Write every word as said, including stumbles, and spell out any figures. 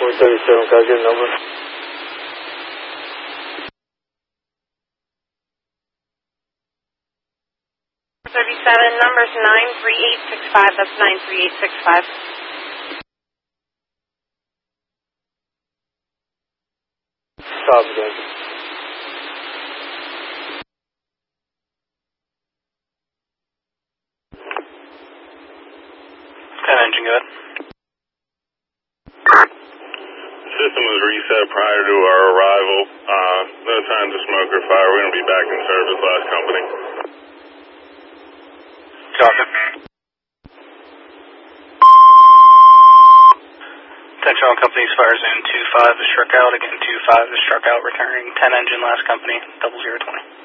four thirty-seven, can I get a number? thirty-seven, number's nine three eight six five, that's nine three eight six five. Stop again. ten engine, good. System was reset prior to our arrival. Uh, no signs of smoke or fire. We're going to be back in service, last company. Copy. Attention all companies, fire zone two five is struck out. Again, two five is struck out, returning ten engine, last company, double zero twenty.